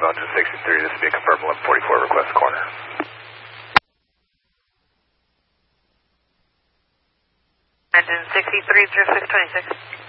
Engine 63, this will be a confirmed 1144 request corner. Engine 63, 0626.